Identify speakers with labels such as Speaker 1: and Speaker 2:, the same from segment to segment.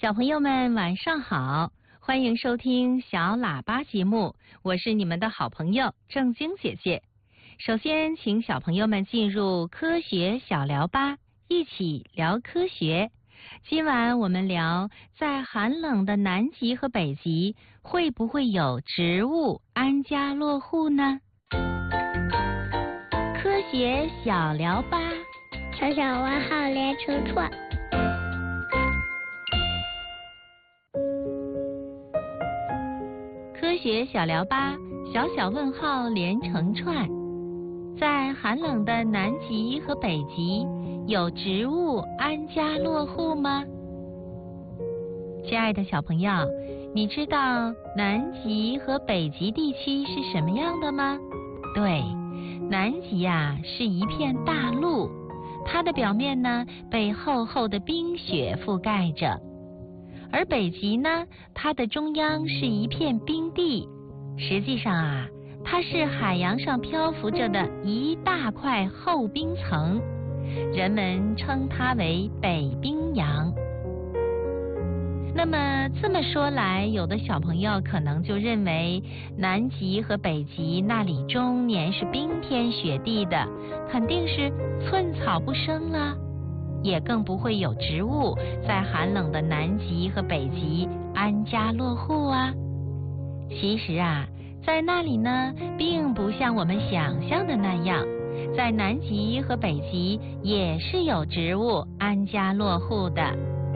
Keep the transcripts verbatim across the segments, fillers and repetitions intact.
Speaker 1: 小朋友们晚上好，欢迎收听小喇叭节目，我是你们的好朋友正晶姐姐。首先请小朋友们进入科学小聊吧，一起聊科学。今晚我们聊，在寒冷的南极和北极会不会有植物安家落户呢？科学小聊吧，
Speaker 2: 小小问号连成串。
Speaker 1: 科学小聊吧，小小问号连成串。在寒冷的南极和北极，有植物安家落户吗？亲爱的小朋友，你知道南极和北极地区是什么样的吗？对，南极啊是一片大陆，它的表面呢被厚厚的冰雪覆盖着，而北极呢，它的中央是一片冰地。实际上啊，它是海洋上漂浮着的一大块厚冰层，人们称它为北冰洋。那么这么说来，有的小朋友可能就认为南极和北极那里终年是冰天雪地的，肯定是寸草不生了，也更不会有植物在寒冷的南极和北极安家落户啊。其实啊，在那里呢，并不像我们想象的那样，在南极和北极也是有植物安家落户的。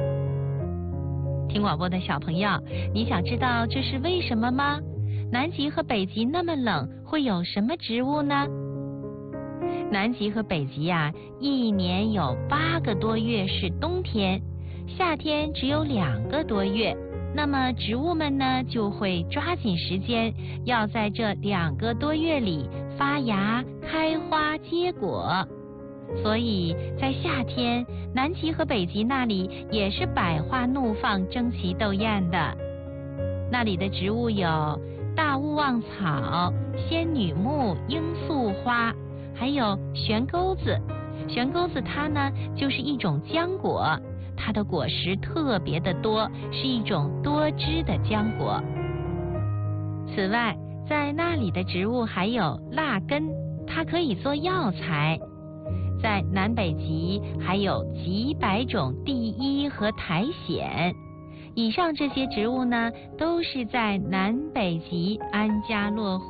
Speaker 1: 听广播的小朋友，你想知道这是为什么吗？南极和北极那么冷，会有什么植物呢？南极和北极啊，一年有八个多月是冬天，夏天只有两个多月。那么植物们呢，就会抓紧时间，要在这两个多月里发芽、开花、结果。所以在夏天，南极和北极那里也是百花怒放、争奇斗艳的。那里的植物有大勿忘草、仙女木、罂粟花，还有悬钩子。悬钩子它呢，就是一种浆果，它的果实特别的多，是一种多汁的浆果。此外，在那里的植物还有蜡根，它可以做药材。在南北极还有几百种地衣和苔藓。以上这些植物呢，都是在南北极安家落户。